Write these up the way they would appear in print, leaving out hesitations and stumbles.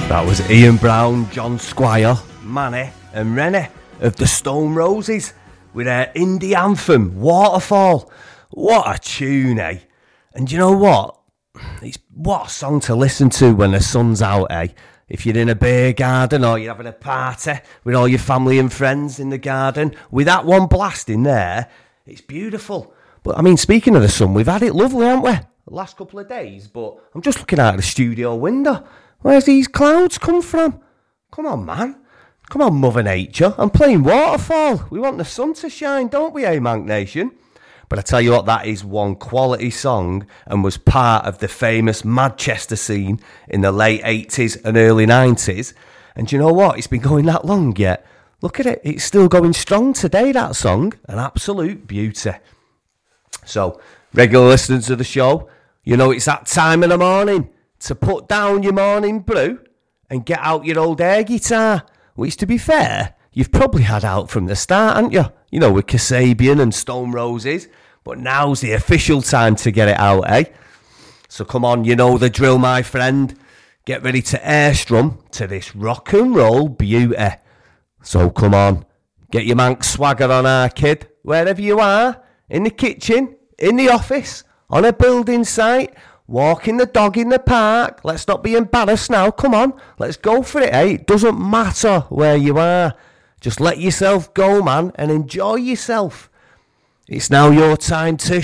That was Ian Brown, John Squire, Manny and Rennie of the Stone Roses with their indie anthem, Waterfall. What a tune, eh? And you know what? What a song to listen to when the sun's out, eh? If you're in a beer garden or you're having a party with all your family and friends in the garden, with that one blasting there, it's beautiful. But I mean, speaking of the sun, we've had it lovely, haven't we? The last couple of days, but I'm just looking out the studio window. Where's these clouds come from? Come on, man. Come on, Mother Nature. I'm playing Waterfall. We want the sun to shine, don't we, Mank Nation? But I tell you what, that is one quality song and was part of the famous Manchester scene in the late 80s and early 90s. And you know what? It's been going that long yet. Look at it. It's still going strong today, that song. An absolute beauty. So, regular listeners of the show, you know it's that time of the morning to put down your morning brew and get out your old air guitar, which, to be fair, you've probably had out from the start, haven't you? You know, with Kasabian and Stone Roses, but now's the official time to get it out, eh? So come on, you know the drill, my friend. Get ready to air strum to this rock and roll beauty. So come on, get your Manx swagger on, our kid, wherever you are, in the kitchen, in the office, on a building site, walking the dog in the park. Let's not be embarrassed now. Come on, let's go for it, eh? It doesn't matter where you are. Just let yourself go, man, and enjoy yourself. It's now your time to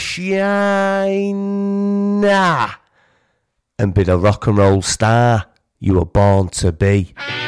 shine and be the rock and roll star you were born to be.